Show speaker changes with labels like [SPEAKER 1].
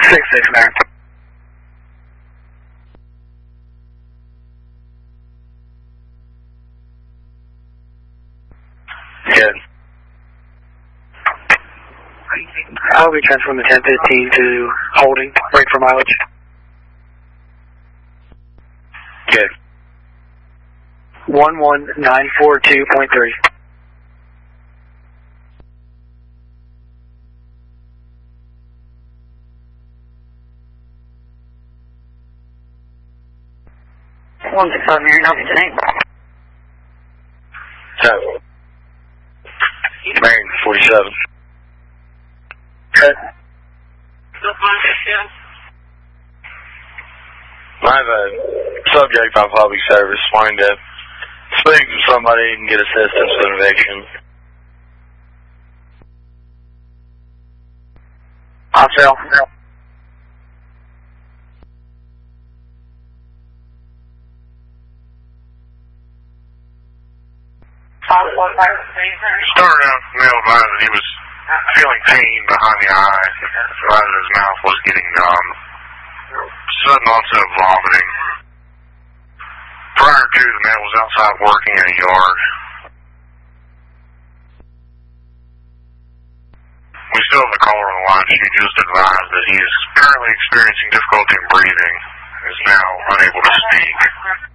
[SPEAKER 1] 669. Good. I'll be transferring the 1015 to holding, wait for mileage. Good. 11942.3.
[SPEAKER 2] One 6 Mary, Northern tonight.
[SPEAKER 1] So, Marion 47. Good. I have a subject on public service wanting to speak to somebody and get assistance with an eviction. I'll tell.
[SPEAKER 3] Started out male advised that he was feeling pain behind the eye, right as his mouth was getting numb. Sudden onset of vomiting. Prior to, the man was outside working in a yard. We still have the caller on the line. She just advised that he is currently experiencing difficulty in breathing and is now unable to speak.